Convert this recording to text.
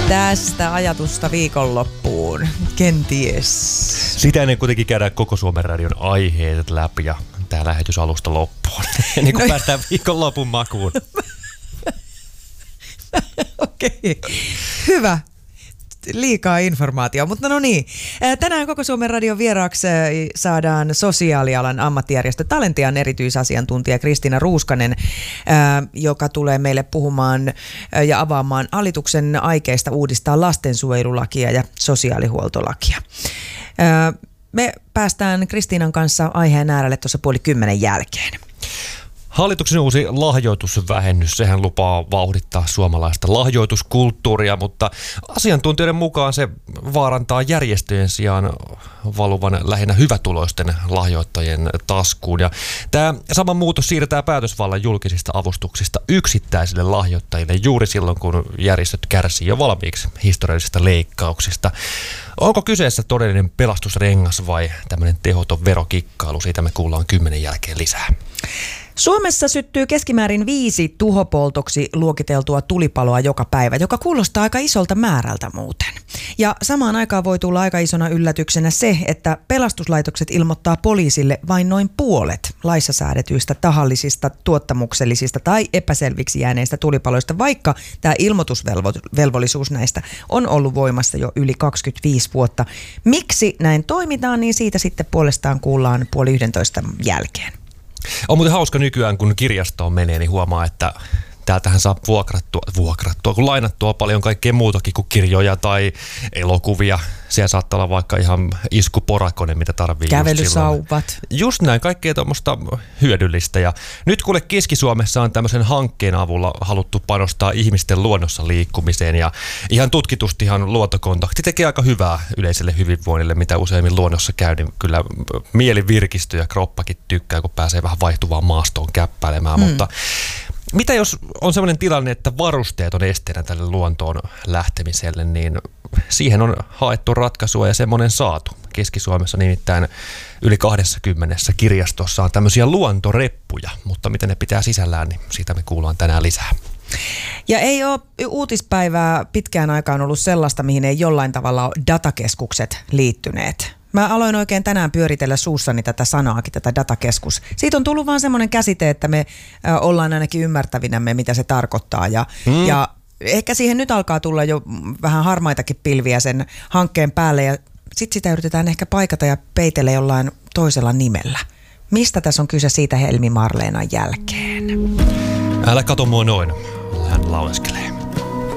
Tästä ajatusta viikonloppuun, kenties. Sitä ennen kuitenkin käydään koko Suomen radion aiheet läpi ja tämä lähetys alusta loppuun. Ennen kuin päästään viikonlopun makuun. Okei, hyvä. Liikaa informaatiota, mutta no niin. Tänään koko Suomen radion vieraaksi saadaan sosiaalialan ammattijärjestö Talentian erityisasiantuntija Kristiina Ruuskanen, joka tulee meille puhumaan ja avaamaan hallituksen aikeista uudistaa lastensuojelulakia ja sosiaalihuoltolakia. Me päästään Kristiinan kanssa aiheen äärelle tuossa 9:30 jälkeen. Hallituksen uusi lahjoitusvähennys, sehän lupaa vauhdittaa suomalaista lahjoituskulttuuria, mutta asiantuntijoiden mukaan se vaarantaa järjestöjen sijaan valuvan lähinnä hyvätuloisten lahjoittajien taskuun. Ja tämä sama muutos siirtää päätösvallan julkisista avustuksista yksittäisille lahjoittajille juuri silloin, kun järjestöt kärsii jo valmiiksi historiallisista leikkauksista. Onko kyseessä todellinen pelastusrengas vai tämmöinen tehoton verokikkailu? Siitä me kuullaan 10 jälkeen lisää. Suomessa syttyy keskimäärin 5 tuhopoltoksi luokiteltua tulipaloa joka päivä, joka kuulostaa aika isolta määrältä muuten. Ja samaan aikaan voi tulla aika isona yllätyksenä se, että pelastuslaitokset ilmoittaa poliisille vain noin puolet laissa säädetyistä tahallisista, tuottamuksellisista tai epäselviksi jääneistä tulipaloista, vaikka tämä ilmoitusvelvollisuus näistä on ollut voimassa jo yli 25 vuotta. Miksi näin toimitaan, niin siitä sitten puolestaan kuullaan 10:30 jälkeen. On muuten hauska nykyään, kun kirjastoon menee, niin huomaa, että täältähän saa vuokrattua, kun lainattua paljon kaikkea muutakin kuin kirjoja tai elokuvia. Siellä saattaa olla vaikka ihan iskuporakone, mitä tarvii. Kävelysauvat. Just näin, kaikkea tuommoista hyödyllistä. Ja nyt kuule Keski-Suomessa on tämmöisen hankkeen avulla haluttu panostaa ihmisten luonnossa liikkumiseen. Ja ihan tutkitustihan luontokontakti tekee aika hyvää yleiselle hyvinvoinnille, mitä useimmin luonnossa käy. Niin kyllä mieli virkistyy ja kroppakin tykkää, kun pääsee vähän vaihtuvaan maastoon käppäilemään. Mutta mitä jos on sellainen tilanne, että varusteet on esteenä tälle luontoon lähtemiselle, niin siihen on haettu ratkaisua ja semmoinen saatu. Keski-Suomessa nimittäin yli 20 kirjastossa on tämmöisiä luontoreppuja, mutta miten ne pitää sisällään, niin siitä me kuullaan tänään lisää. Ja ei ole uutispäivää pitkään aikaan ollut sellaista, mihin ei jollain tavalla datakeskukset liittyneet. Mä aloin oikein tänään pyöritellä suussani tätä sanaakin, tätä datakeskus. Siitä on tullut vaan semmoinen käsite, että me ollaan ainakin ymmärtävinämme, mitä se tarkoittaa. Ja ehkä siihen nyt alkaa tulla jo vähän harmaitakin pilviä sen hankkeen päälle. Ja sitten sitä yritetään ehkä paikata ja peitellä jollain toisella nimellä. Mistä tässä on kyse siitä Helmi Marleenan jälkeen? Älä kato mua noin, hän lauleskelee.